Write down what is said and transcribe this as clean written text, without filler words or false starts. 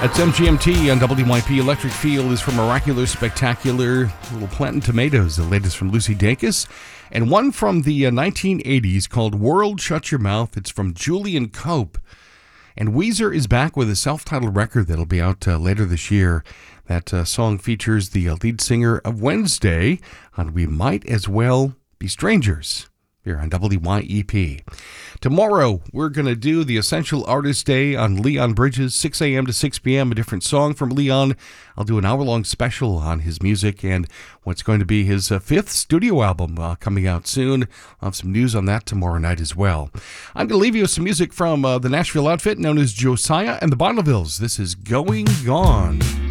That's MGMT on WYP. Electric Feel is from Miraculous Spectacular. Little Plantin' Tomatoes, the latest from Lucy Dacus. And one from the 1980s called World Shut Your Mouth. It's from Julian Cope. And Weezer is back with a self-titled record that'll be out later this year. That song features the lead singer of Wednesday on We Might As Well Be Strangers here on WYEP. Tomorrow, we're going to do the Essential Artist Day on Leon Bridges, 6 a.m. to 6 p.m., a different song from Leon. I'll do an hour-long special on his music and what's going to be his fifth studio album coming out soon. I'll have some news on that tomorrow night as well. I'm going to leave you with some music from the Nashville outfit known as Josiah and the Bonnevilles. This is Going Gone.